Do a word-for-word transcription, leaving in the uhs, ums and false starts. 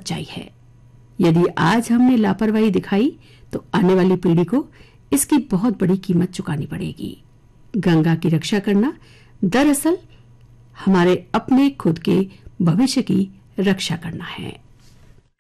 सच्चाई है। यदि आज हमने लापरवाही दिखाई तो आने वाली पीढ़ी को इसकी बहुत बड़ी कीमत चुकानी पड़ेगी। गंगा की रक्षा करना दरअसल हमारे अपने खुद के भविष्य की रक्षा करना है।